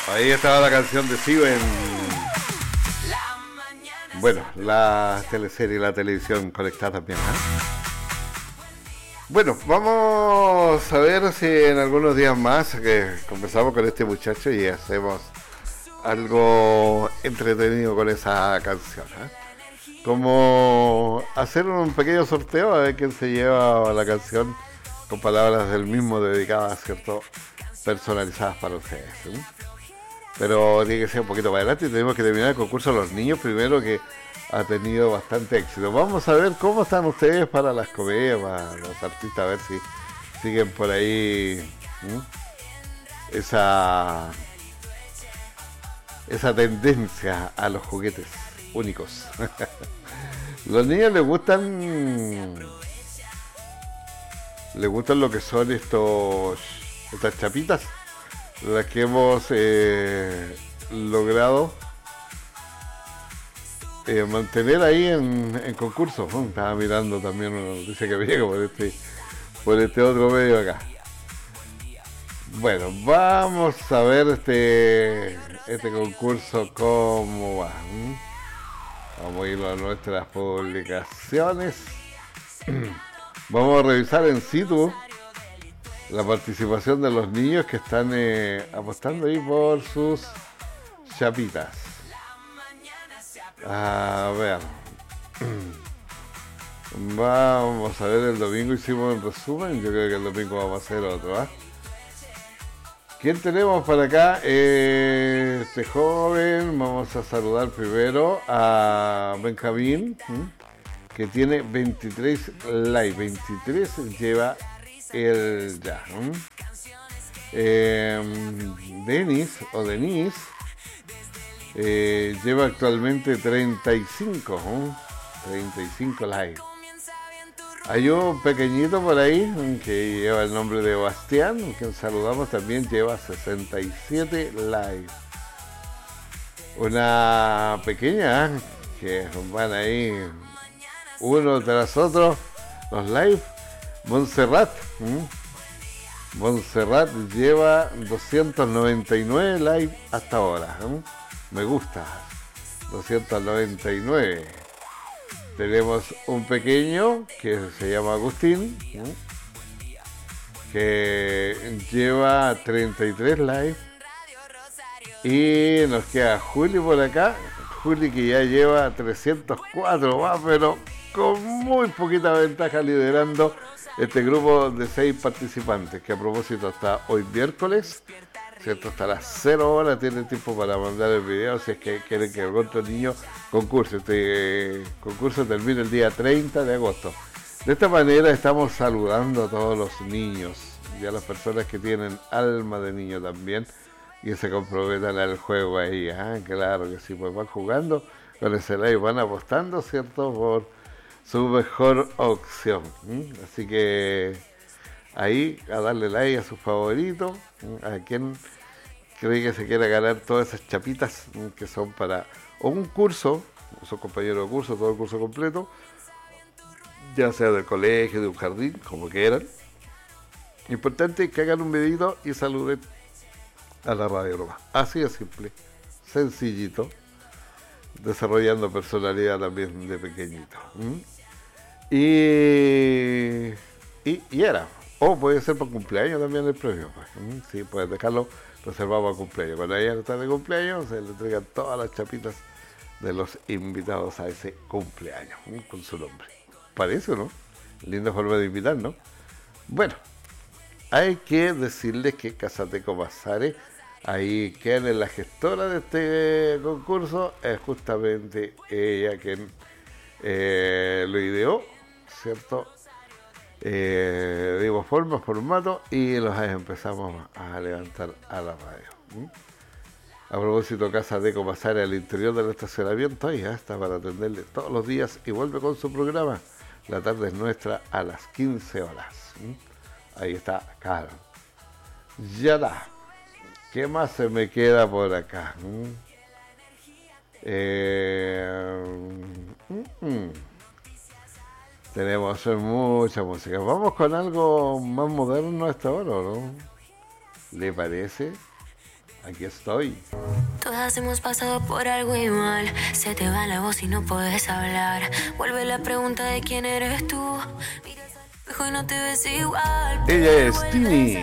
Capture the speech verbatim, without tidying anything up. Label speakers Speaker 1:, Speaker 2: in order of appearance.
Speaker 1: Ahí estaba la canción de Steven. Bueno, la teleserie y la televisión conectada también, ¿eh? Bueno, vamos a ver si en algunos días más que conversamos con este muchacho y hacemos algo entretenido con esa canción, ¿eh? Como hacer un pequeño sorteo a ver quién se lleva la canción con palabras del mismo dedicadas, ¿cierto? Personalizadas para ustedes, ¿eh? Pero tiene que ser un poquito más adelante y tenemos que terminar el concurso de los niños primero, que ha tenido bastante éxito. Vamos a ver cómo están ustedes para las comedias, para los artistas, a ver si siguen por ahí, ¿sí? esa esa tendencia a los juguetes únicos. Los niños les gustan les gustan lo que son estos estas chapitas, las que hemos eh, logrado eh, mantener ahí en, en concurso. Oh, estaba mirando también una noticia que me llega por este por este otro medio acá. Bueno, vamos a ver este este concurso cómo va. ¿Mm? Vamos a ir a nuestras publicaciones. Vamos a revisar en situ la participación de los niños que están eh, apostando ahí por sus chapitas. A ver. Vamos a ver, el domingo hicimos un resumen. Yo creo que el domingo vamos a hacer otro, ¿eh? ¿Quién tenemos para acá? Eh, este joven, vamos a saludar primero a Benjamín, ¿sí? Que tiene veintitrés likes, veintitrés lleva el ya. ¿Sí? Eh, Denis o Denise eh, lleva actualmente treinta y cinco, ¿sí? treinta y cinco likes. Hay un pequeñito por ahí que lleva el nombre de Bastián, que saludamos, también lleva sesenta y siete likes. Una pequeña que van ahí uno tras otro los likes. Montserrat, ¿m? Montserrat lleva doscientos noventa y nueve likes hasta ahora, ¿m? Me gusta, doscientos noventa y nueve. Tenemos un pequeño que se llama Agustín, ¿sí? Que lleva treinta y tres likes. Y nos queda Juli por acá. Juli que ya lleva trescientos cuatro, va, pero con muy poquita ventaja liderando este grupo de seis participantes. Que a propósito hasta hoy miércoles, ¿cierto? Hasta las cero horas tienen tiempo para mandar el video si es que quieren que el otro niño concurse. Este eh, concurso termina el día treinta de agosto. De esta manera estamos saludando a todos los niños y a las personas que tienen alma de niño también y que se comprometan al juego ahí. Ah, claro que sí, pues van jugando con ese like, van apostando, ¿cierto? Por su mejor opción. ¿Mm? Así que ahí a darle like a sus favoritos, a quien cree que se quiera ganar todas esas chapitas que son para o un curso, son compañeros de curso, todo el curso completo, ya sea del colegio, de un jardín, como quieran. Importante que hagan un videito y saluden a la radio nomás. Así de simple, sencillito, desarrollando personalidad también de pequeñito. ¿Mm? Y, y, y era. O puede ser por cumpleaños también el premio. Pues. ¿Mm? Sí, puedes dejarlo reservado para cumpleaños. Cuando ella está de cumpleaños, se le entregan todas las chapitas de los invitados a ese cumpleaños, ¿sí? Con su nombre. Parece, ¿no? Linda forma de invitar, ¿no? Bueno, hay que decirles que Casateco Bazare, ahí quien es la gestora de este concurso, es justamente ella quien eh, lo ideó, ¿cierto? Eh, digo, forma, formato, y los empezamos a levantar a la radio. ¿Mm? A propósito, Casateco Bazare al interior del estacionamiento, ahí está para atenderle todos los días y vuelve con su programa. La tarde es nuestra a las quince horas. ¿Mm? Ahí está, claro. Ya da. ¿Qué más se me queda por acá? ¿Mm? Eh, mm, mm. Tenemos mucha música. Vamos con algo más moderno a esta hora, ¿no? ¿Le parece? aquí estoy.
Speaker 2: Todas hemos pasado por algo igual. Se te va la voz y no puedes hablar. Vuelve la pregunta de quién eres tú. Miras al espejo y no te ves igual.
Speaker 1: Ella es Tini.